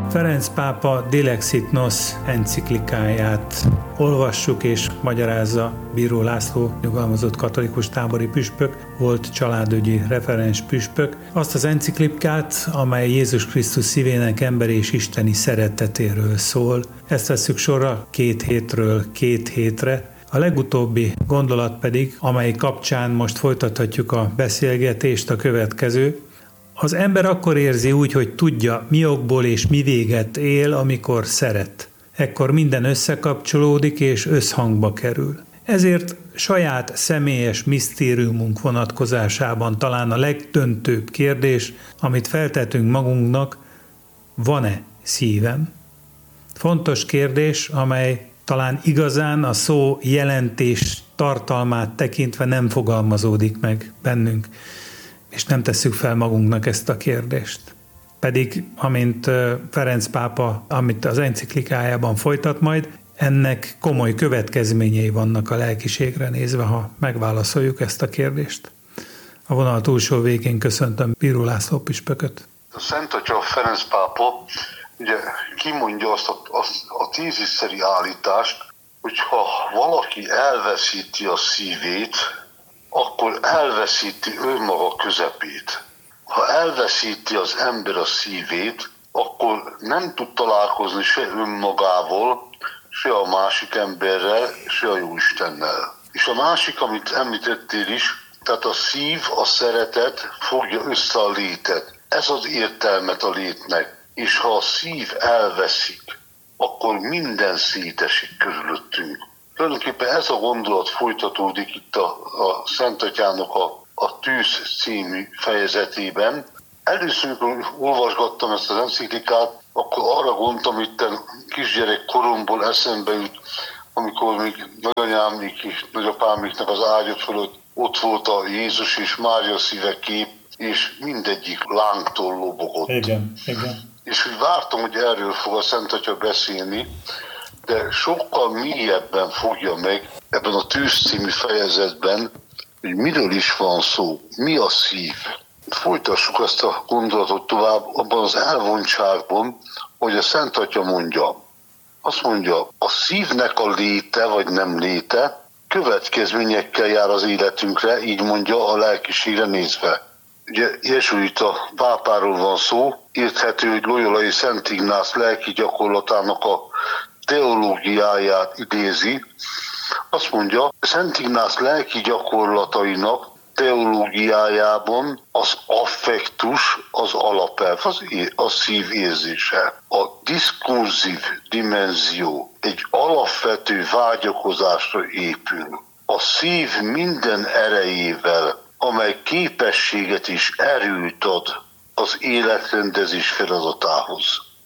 Ferenc pápa Dilexit Nos enciklikáját olvassuk és magyarázza Bíró László, nyugalmazott katolikus tábori püspök, volt családügyi referens püspök, azt az enciklikát, amely Jézus Krisztus szívének emberi és isteni szeretetéről szól. Ezt vesszük sorra 2 hétről 2 hétre. A legutóbbi gondolat pedig, amely kapcsán most folytathatjuk a beszélgetést, a következő. Az ember akkor érzi úgy, hogy tudja, mi okból és mi véget él, amikor szeret. Ekkor minden összekapcsolódik és összhangba kerül. Ezért saját személyes misztériumunk vonatkozásában talán a legdöntőbb kérdés, amit feltetünk magunknak, van-e szívem? Fontos kérdés, amely talán igazán a szó jelentés tartalmát tekintve nem fogalmazódik meg bennünk, és nem tesszük fel magunknak ezt a kérdést. Pedig, amint Ferenc pápa, amit az enciklikájában folytat majd, ennek komoly következményei vannak a lelkiségre nézve, ha megválaszoljuk ezt a kérdést. A vonal túlsó végén köszöntöm Bíró László püspököt. A Szent Atya Ferenc pápa ugye kimondja azt a téziszszerű állítást, hogyha valaki elveszíti a szívét, akkor elveszíti önmaga közepét. Ha elveszíti az ember a szívét, akkor nem tud találkozni se önmagával, se a másik emberrel, se a Jóistennel. És a másik, amit említettél is, tehát a szív, a szeretet fogja össze a létet. Ez az értelmet a létnek. És ha a szív elveszik, akkor minden szétesik körülöttünk. Tulajdonképpen ez a gondolat folytatódik itt a Szent Atyának a Tűz című fejezetében. Először, amikor olvasgattam ezt az enciklikát, akkor arra gondoltam, hogy kisgyerek koromból eszembe jut, amikor még nagyanyámik és nagyapámiknak az ágya fölött ott volt a Jézus és Mária szíve kép, és mindegyik lángtól lobogott. Igen. És úgy vártam, hogy erről fog a Szent Atya beszélni, de sokkal mélyebben fogja meg ebben a Tűz című fejezetben, hogy miről is van szó, mi a szív. Folytassuk ezt a gondolatot tovább abban az elvontságban, hogy a Szent Atya mondja. Azt mondja, a szívnek a léte vagy nem léte következményekkel jár az életünkre, így mondja a lelkiségre nézve. Ugye jezsuita pápáról van szó, érthető, hogy Loyolai Szent Ignác lelki gyakorlatának a teológiáját idézi. Azt mondja, Szent Ignác lelki gyakorlatainak teológiájában az affektus az alapelv, a szív érzése. A diszkurzív dimenzió egy alapvető vágyakozásra épül. A szív minden erejével, amely képességet és erőt ad az életrendezés feladatához.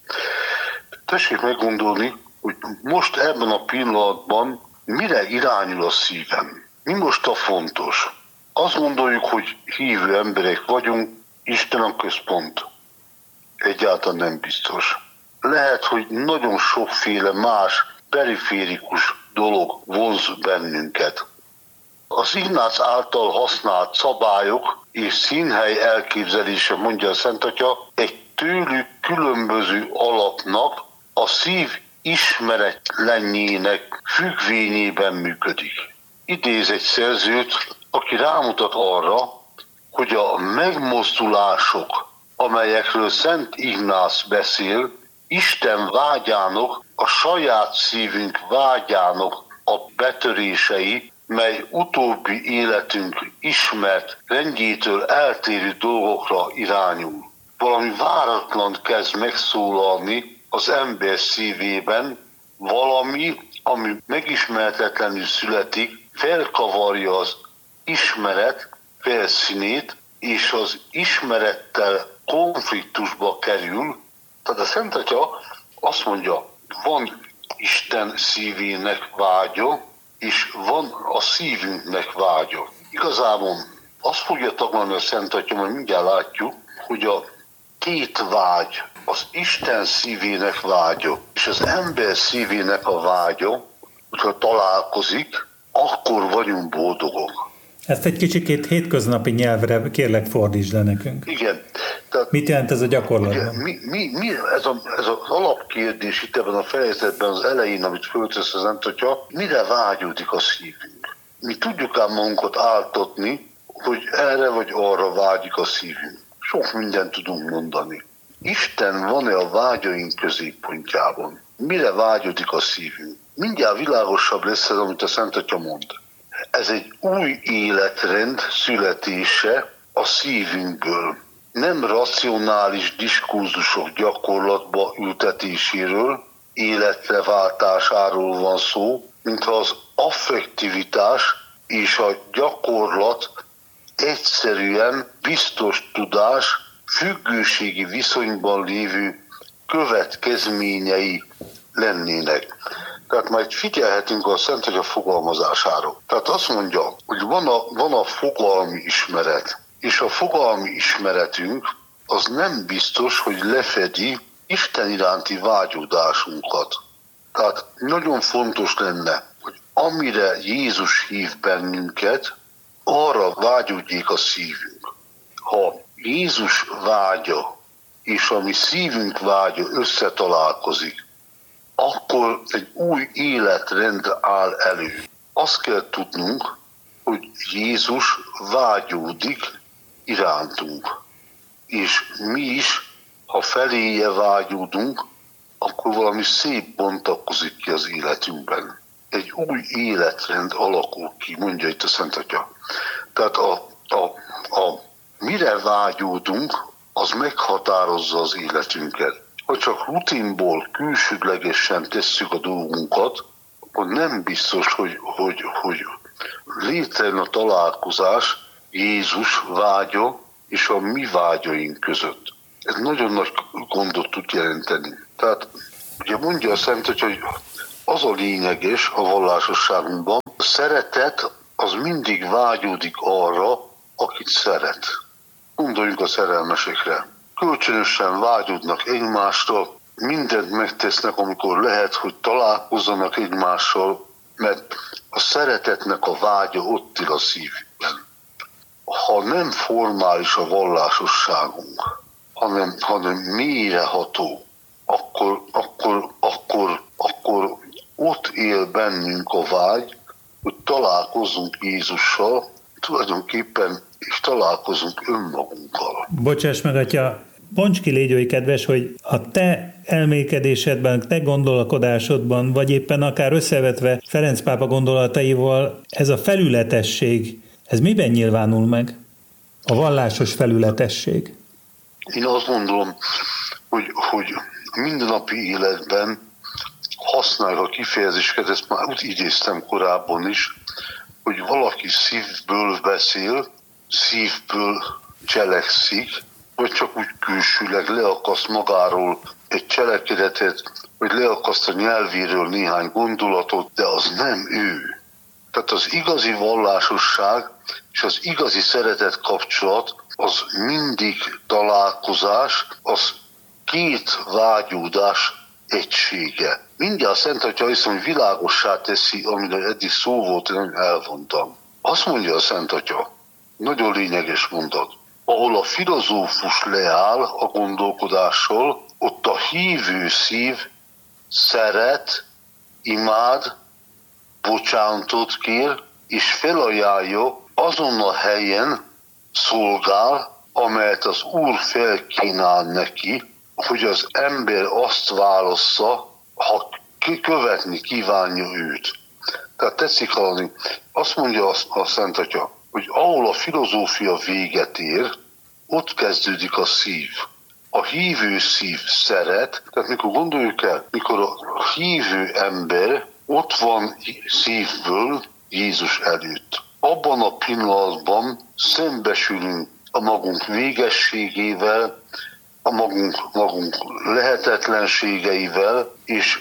Tessék meggondolni, hogy most ebben a pillanatban mire irányul a szívem? Mi most a fontos? Azt gondoljuk, hogy hívő emberek vagyunk, Isten a központ. Egyáltalán nem biztos. Lehet, hogy nagyon sokféle más periférikus dolog vonz bennünket. Az Ignác által használt szabályok és színhely elképzelése, mondja a Szent Atya, egy tőlük különböző alapnak, a szív ismeretlenjének függvényében működik. Idéz egy szerzőt, aki rámutat arra, hogy a megmozdulások, amelyekről Szent Ignác beszél, Isten vágyának, a saját szívünk vágyának a betörései, mely utóbbi életünk ismert rendjétől eltérő dolgokra irányul. Valami váratlan kezd megszólalni az ember szívében, valami, ami megismertetlenül születik, felkavarja az ismeret felszínét, és az ismerettel konfliktusba kerül. Tehát a Szent Atya azt mondja, van Isten szívének vágya, és van a szívünknek vágya. Igazából azt fogja taglalni a Szent Atya, mert mindjárt látjuk, hogy a két vágy, az Isten szívének vágya, és az ember szívének a vágya, hogyha találkozik, akkor vagyunk boldogok. Ezt egy kicsikét hétköznapi nyelvre kérlek fordítsd le nekünk. Igen. Tehát, mit jelent ez a gyakorlatban? Ugye, ez az alapkérdés itt ebben a fejezetben az elején, amit föltesz az Szenthatya, mire vágyódik a szívünk? Mi tudjuk ám magunkat áltatni, hogy erre vagy arra vágyik a szívünk. Sok mindent tudunk mondani. Isten van-e a vágyaink középpontjában? Mire vágyódik a szívünk? Mindjárt világosabb lesz ez, amit a Szenthatya mond. Ez egy új életrend születése a szívünkből. Nem racionális diskurzusok gyakorlatba ültetéséről, életre váltásáról van szó, mintha az affektivitás és a gyakorlat egyszerűen biztos tudás, függőségi viszonyban lévő következményei lennének. Tehát majd figyelhetünk a Szenthatya fogalmazására. Tehát azt mondja, hogy van a fogalmi ismeret, és a fogalmi ismeretünk az nem biztos, hogy lefedi Isten iránti vágyódásunkat. Tehát nagyon fontos lenne, hogy amire Jézus hív bennünket, arra vágyódjék a szívünk. Ha Jézus vágya és a mi szívünk vágya összetalálkozik, akkor egy új életrend áll elő. Azt kell tudnunk, hogy Jézus vágyódik irántunk. És mi is, ha feléje vágyódunk, akkor valami szép bontakozik ki az életünkben. Egy új életrend alakul ki, mondja itt a Szenthatya. Tehát a mire vágyódunk, az meghatározza az életünket. Ha csak rutinból, külsődlegesen tesszük a dolgunkat, akkor nem biztos, hogy létrejön a találkozás Jézus vágya és a mi vágyaink között. Ez nagyon nagy gondot tud jelenteni. Tehát ugye mondja a Szenthatya, hogy az a lényeges a vallásosságunkban, a szeretet az mindig vágyódik arra, akit szeret. Gondoljunk a szerelmesekre. Kölcsönösen vágyódnak egymásra, mindent megtesznek, amikor lehet, hogy találkozzanak egymással, mert a szeretetnek a vágya ott él a szívükben. Ha nem formális a vallásosságunk, hanem mélyreható, akkor ott él bennünk a vágy, hogy találkozzunk Jézussal, tulajdonképpen és találkozunk önmagunkkal. Bocsáss meg, atya, bonts ki, légy oly kedves, hogy a te elmélkedésedben, te gondolkodásodban, vagy éppen akár összevetve Ferenc pápa gondolataival, ez a felületesség, ez miben nyilvánul meg? A vallásos felületesség. Én azt gondolom, hogy mindennapi életben használjuk a kifejezéseket, ezt már úgy idéztem korábban is, hogy valaki szívből beszél, szívből cselekszik, vagy csak úgy külsőleg leakaszt magáról egy cselekedetet, vagy leakaszt a nyelvéről néhány gondolatot, de az nem ő. Tehát az igazi vallásosság és az igazi szeretet kapcsolat az mindig találkozás, az két vágyódás egysége. Mindjárt a Szenthatya viszont világossá teszi, amiről eddig szó volt, én elvontam. Azt mondja a Szenthatya, nagyon lényeges mondat, ahol a filozófus leáll a gondolkodással, ott a hívő szív szeret, imád, bocsánatot kér, és felajánlja, azon a helyen szolgál, amelyet az Úr felkínál neki, hogy az ember azt válassza, ha követni kívánja őt. Tehát tetszik hallani. Azt mondja a Szenthatya, hogy ahol a filozófia véget ér, ott kezdődik a szív. A hívő szív szeret, tehát mikor gondoljuk el, mikor a hívő ember ott van szívből Jézus előtt. Abban a pillanatban szembesülünk a magunk végességével, a magunk lehetetlenségeivel, és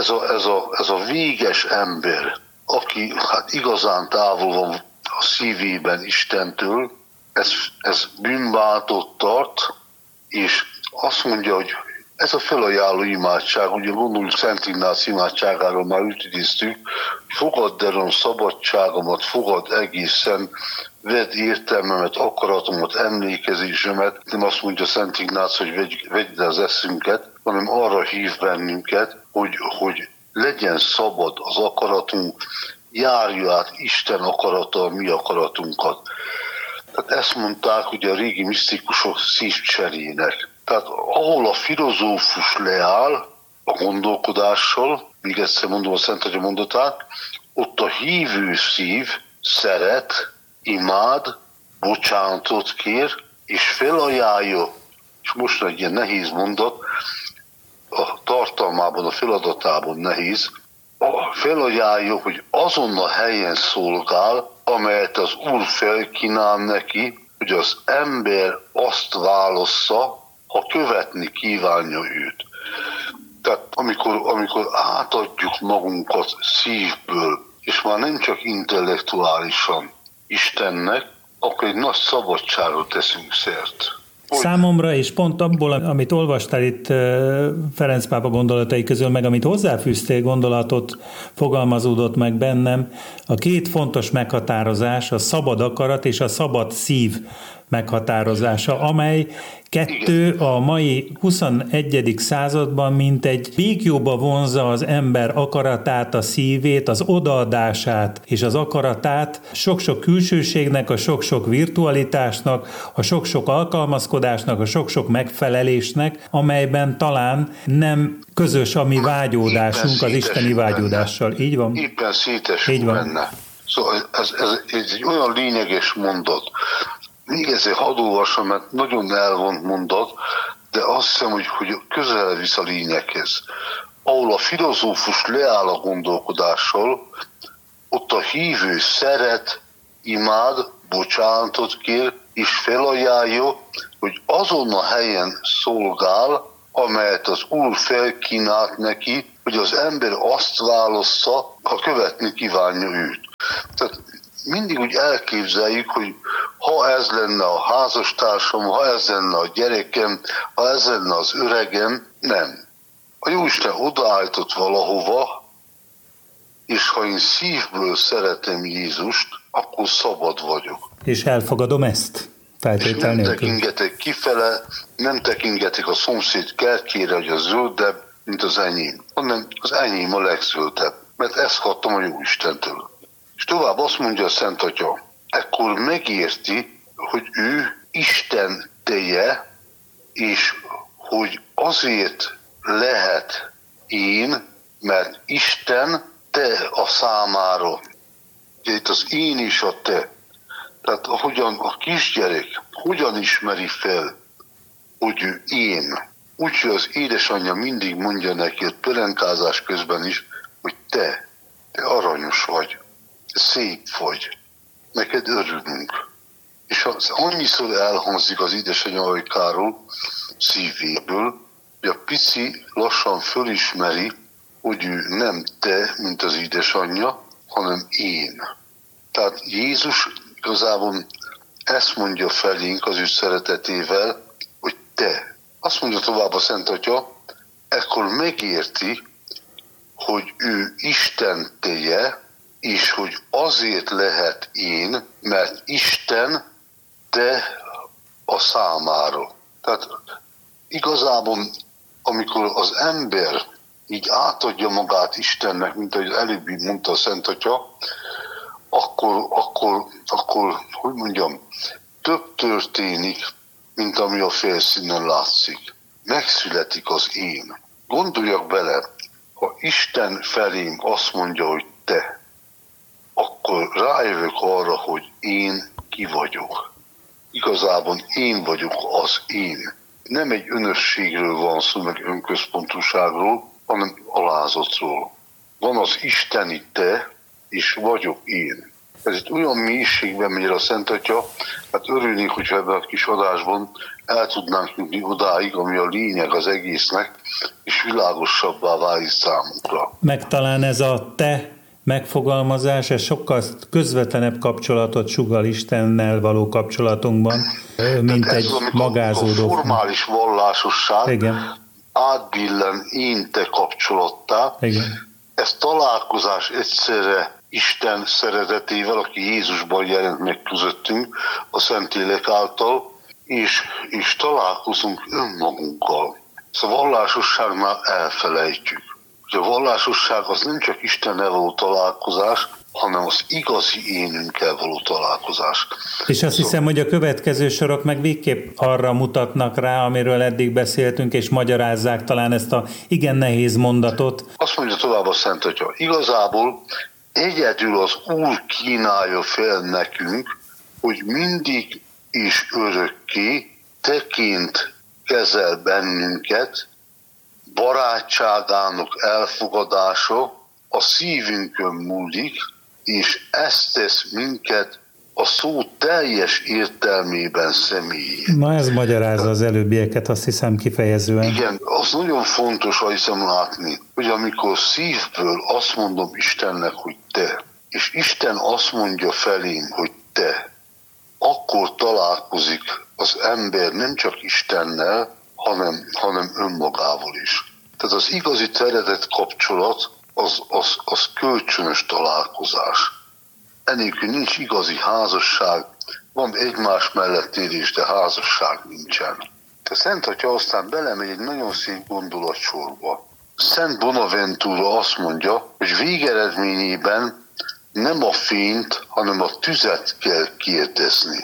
ez a véges ember, aki hát igazán távol van a szívében Istentől, ez bűnváltót tart, és azt mondja, hogy Ez a felajánló imádság, ugye gondoljuk Szent Ignác imádságáról már idéztük, fogadd el szabadságomat, fogadd egészen, vedd értelmemet, akaratomat, emlékezésemet. Nem azt mondja Szent Ignác, hogy vedd az eszünket, hanem arra hív bennünket, hogy legyen szabad az akaratunk, járja át Isten akarata a mi akaratunkat. Tehát ezt mondták ugye a régi misztikusok szívcserének. Tehát ahol a filozófus leáll a gondolkodással, még egyszer mondom a Szent Atya mondatát, ott a hívő szív szeret, imád, bocsánatot kér, és felajánlja, és most egy ilyen nehéz mondat, a tartalmában, a feladatában nehéz, felajánlja, hogy azon a helyen szolgál, amelyet az Úr felkínál neki, hogy az ember azt válassza, ha követni kívánja őt. Tehát amikor átadjuk magunkat szívből, és már nem csak intellektuálisan Istennek, akkor egy nagy szabadságot teszünk szert. Számomra, és pont abból, amit olvastál itt Ferenc pápa gondolatai közül, meg amit hozzáfűztél gondolatot, fogalmazódott meg bennem, a két fontos meghatározás, a szabad akarat és a szabad szív meghatározása, amely kettő a mai 21. században mint egy békjóba vonzza az ember akaratát, a szívét, az odaadását és az akaratát sok-sok külsőségnek, a sok-sok virtualitásnak, a sok-sok alkalmazkodásnak, a sok-sok megfelelésnek, amelyben talán nem közös a mi vágyódásunk az isteni vágyódással. Így van? Éppen szétesünk benne. Szóval ez egy olyan lényeges mondat. Még ezért hadd olvasom, mert nagyon elvont mondat, de azt hiszem, hogy közel visz a lényeghez. Ahol a filozófus leáll a gondolkodással, ott a hívő szeret, imád, bocsánatot kér, és felajánlja, hogy azon a helyen szolgál, amelyet az Úr felkínált neki, hogy az ember azt válassza, ha követni kívánja őt. Tehát mindig úgy elképzeljük, hogy ha ez lenne a házastársam, ha ez lenne a gyerekem, ha ez lenne az öregem, nem. A Jóisten odaállított valahova, és ha én szívből szeretem Jézust, akkor szabad vagyok. És elfogadom ezt? Feltétel nélkül. Nem tekingetek kifele, nem tekingetek a szomszéd kertjére, hogy az zöldebb, mint az enyém, hanem az enyém a legzöldebb, mert ezt kaptam a Jóistentől. És tovább azt mondja a Szent Atya, ekkor megérti, hogy ő Isten teje, és hogy azért lehet én, mert Isten te a számára. Ugye itt az én és a te. Tehát ahogyan a kisgyerek hogyan ismeri fel, hogy ő én. Úgyhogy az édesanyja mindig mondja neki, a pelenkázás közben is, hogy te aranyos vagy. Szép vagy, neked örülünk. És az annyiszor elhangzik az édesanyja ajkáról, szívéből, hogy a pici lassan fölismeri, hogy ő nem te, mint az édesanyja, hanem én. Tehát Jézus igazából ezt mondja felénk az ő szeretetével, hogy te. Azt mondja tovább a Szent Atya, ekkor megérti, hogy ő Isten teje, és hogy azért lehet én, mert Isten te a számára. Tehát igazából, amikor az ember így átadja magát Istennek, mint ahogy előbb mondta a Szent Atya, akkor, hogy mondjam, több történik, mint ami a felszínen látszik. Megszületik az én. Gondoljak bele, ha Isten felém azt mondja, hogy te, akkor rájövök arra, hogy én ki vagyok. Igazából én vagyok az én. Nem egy önösségről van szó, meg önközpontúságról, hanem alázatról. Van az isteni te, és vagyok én. Ez itt olyan mélységben megy a Szent Atya, hát örülnék, hogyha ebben a kis adásban el tudnánk jutni odáig, ami a lényeg az egésznek, és világosabbá válik számunkra. Meg talán ez a te megfogalmazás, ez sokkal közvetlenebb kapcsolatot sugall Istennel való kapcsolatunkban, mint egy magázódó. A formális vallásosság igen. átbillen én-te kapcsolattá. Igen. Ez találkozás egyszerre Isten szeretetével, aki Jézusban jelent meg közöttünk a Szentlélek által, és találkozunk önmagunkkal. Ezt a vallásosságnál elfelejtjük. A vallásosság az nem csak Istennel való találkozás, hanem az igazi énünkkel való találkozás. És azt hiszem, hogy a következő sorok meg végképp arra mutatnak rá, amiről eddig beszéltünk, és magyarázzák talán ezt a igen nehéz mondatot. Azt mondja tovább a Szent Atya, igazából egyedül az Úr kínálja fel nekünk, hogy mindig és örökké tekint kezel bennünket, barátságának elfogadása a szívünkön múlik, és ezt tesz minket a szó teljes értelmében személyé. Na ez magyarázza az előbbieket, azt hiszem kifejezően. Igen, az nagyon fontos, ha hiszem látni, hogy amikor szívből azt mondom Istennek, hogy te, és Isten azt mondja felém, hogy te, akkor találkozik az ember nem csak Istennel, hanem önmagával is. Tehát az igazi szeretet kapcsolat az kölcsönös találkozás. Enélkül nincs igazi házasság, van egymás mellett élés, de házasság nincsen. A Szent Atya aztán belemegy egy nagyon szép gondolatsorba. Szent Bonaventura azt mondja, hogy végeredményében nem a fényt, hanem a tüzet kell kérdezni.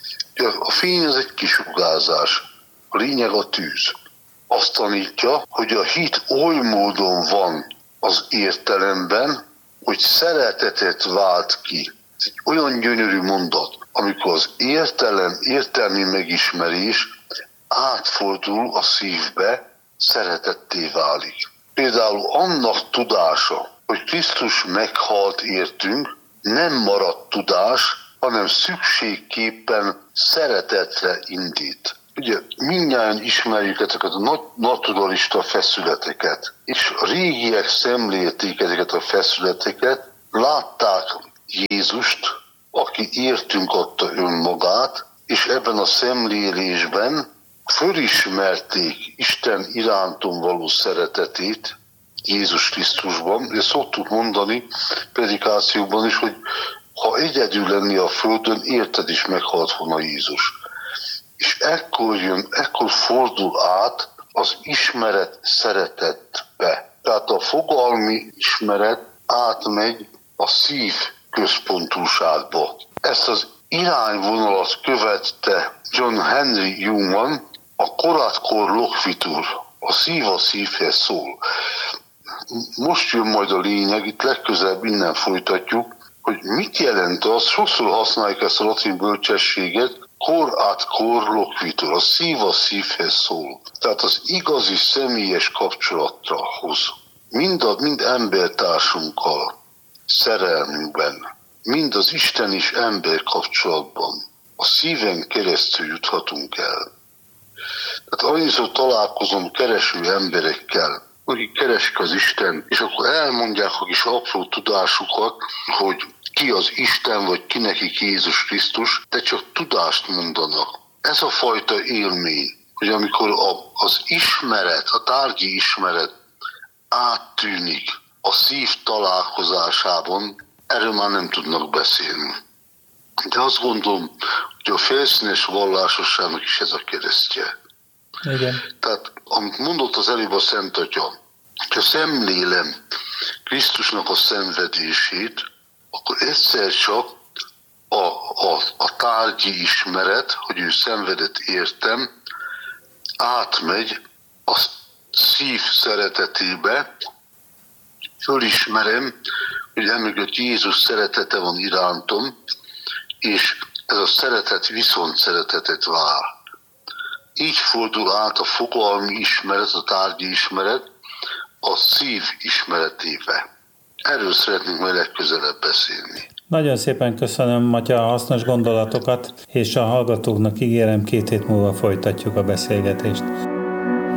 A fény az egy kisugárzás, a lényeg a tűz. Azt tanítja, hogy a hit oly módon van az értelemben, hogy szeretetet vált ki. Ez egy olyan gyönyörű mondat, amikor az értelmi megismerés átfordul a szívbe, szeretetté válik. Például annak tudása, hogy Krisztus meghalt értünk, nem maradt tudás, hanem szükségképpen szeretetre indít. Ugye mindnyájan ismerjük ezeket a naturalista feszületeket, és a régiek szemlélték ezeket a feszületeket, látták Jézust, aki értünk adta önmagát, és ebben a szemlélésben fölismerték Isten iránton való szeretetét Jézus Krisztusban. Ezt szoktuk mondani predikációban is, hogy ha egyedül lenni a földön, érted is meghalt volna Jézus. És ekkor fordul át az ismeret szeretetbe. Tehát a fogalmi ismeret átmegy a szív központúságba. Ezt az irányvonalat követte John Henry Newman, a koratkor lokvitur, a szív a szívhez szól. Most jön majd a lényeg, itt legközelebb innen folytatjuk, hogy mit jelent az, sokszor használjuk ezt a latin bölcsességet, kor át kor lokvitur, a szívhez szól. Tehát az igazi személyes kapcsolatra hoz. Mind embertársunkkal, szerelmünkben, mind az Isten és ember kapcsolatban a szíven keresztül juthatunk el. Tehát annyiszor találkozom kereső emberekkel, akik keresik az Isten, és akkor elmondják a kis apró tudásukat, hogy ki az Isten, vagy ki nekik Jézus Krisztus, de csak tudást mondanak. Ez a fajta élmény, hogy amikor az ismeret, a tárgyi ismeret áttűnik a szív találkozásában, erről már nem tudnak beszélni. De azt gondolom, hogy a felszínes vallásosságnak is ez a keresztje. Igen. Tehát, amit mondott az előbb a Szent Atya, hogyha szemlélem Krisztusnak a szenvedését, akkor egyszer csak a tárgyi ismeret, hogy ő szenvedett értem, átmegy a szív szeretetébe, fölismerem, hogy emögött Jézus szeretete van irántom, és ez a szeretet viszont szeretetet vár. Így fordul át a fogalmi ismeret, a tárgyi ismeret a szív ismeretébe. Erről szeretnénk majd legközelebb beszélni. Nagyon szépen köszönöm, Matya, a hasznos gondolatokat, és a hallgatóknak ígérem, 2 hét múlva folytatjuk a beszélgetést.